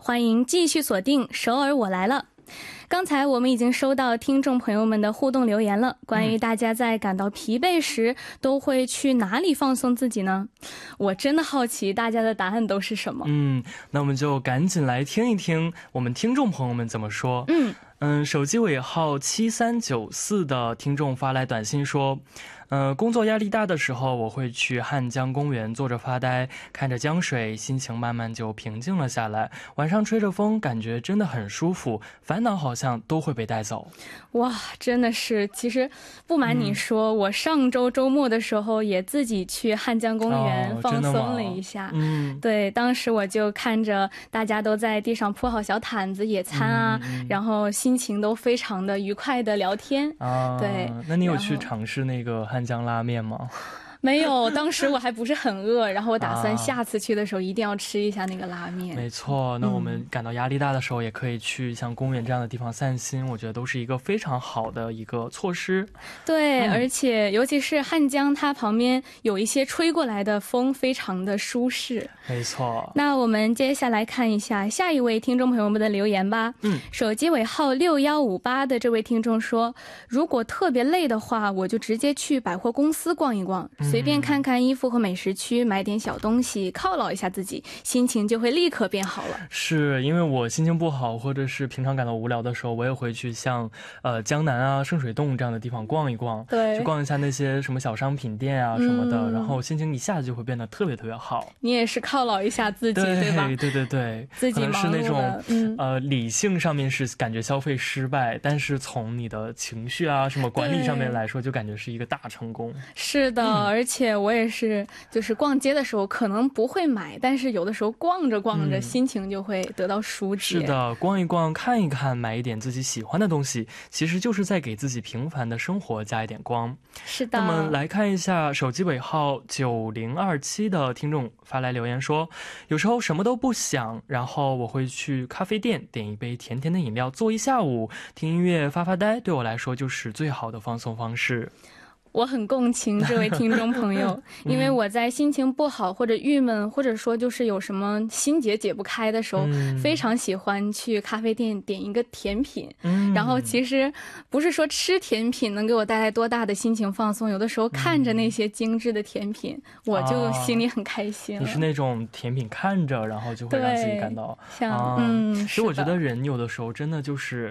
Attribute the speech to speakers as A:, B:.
A: 欢迎继续锁定首尔我来了。刚才我们已经收到听众朋友们的互动留言了，关于大家在感到疲惫时都会去哪里放松自己呢？我真的好奇大家的答案都是什么。
B: 那我们就赶紧来听一听我们听众朋友们怎么说。手机尾号7394的听众发来短信说，工作压力大的时候，我会去汉江公园坐着发呆，看着江水，心情慢慢就平静了下来。晚上吹着风，感觉真的很舒服，烦恼好像都会被带走。
A: 哇，真的是，其实不瞒你说，我上周周末的时候也自己去汉江公园放松了一下。对，当时我就看着大家都在地上铺好小毯子野餐啊，然后心情都非常的愉快的聊天。对，
B: 那你有去尝试那个汉江拉面吗？
A: 没有，当时我还不是很饿，然后我打算下次去的时候一定要吃一下那个拉面。
B: 没错，那我们感到压力大的时候也可以去像公园这样的地方散心，我觉得都是一个非常好的一个措施。
A: 对，而且尤其是汉江，它旁边有一些吹过来的风，非常的舒适。
B: 没错。
A: 那我们接下来看一下下一位听众朋友们的留言吧。手机尾号6158的这位听众说，如果特别累的话，我就直接去百货公司逛一逛，随便看看衣服和美食区，买点小东西犒劳一下自己，心情就会立刻变好了。
B: 是因为我心情不好或者是平常感到无聊的时候，我也会去像江南啊圣水洞这样的地方逛一逛，
A: 对，
B: 去逛一下那些什么小商品店啊什么的，然后心情一下子就会变得特别特别好。
A: 你也是犒劳一下自己， 对吧？
B: 对对对，
A: 自己忙碌的，
B: 可能是那种理性上面是感觉消费失败，但是从你的情绪啊什么管理上面来说，就感觉是一个大成功。
A: 是的，而且我也是，就是逛街的时候可能不会买，但是有的时候逛着逛着，心情就会得到疏解。
B: 是的，逛一逛看一看，买一点自己喜欢的东西，其实就是在给自己平凡的生活加一点光。
A: 是的。
B: 那么来看一下手机尾号9027的听众发来留言说，有时候什么都不想，然后我会去咖啡店点一杯甜甜的饮料，坐一下午，听音乐发发呆，对我来说就是最好的放松方式。
A: 我很共情这位听众朋友，因为我在心情不好或者郁闷，或者说就是有什么心结解不开的时候，非常喜欢去咖啡店点一个甜品。然后其实不是说吃甜品能给我带来多大的心情放松，有的时候看着那些精致的甜品，我就心里很开心了。
B: 你是那种甜品看着然后就会让自己感到其实我觉得人有的时候真的就是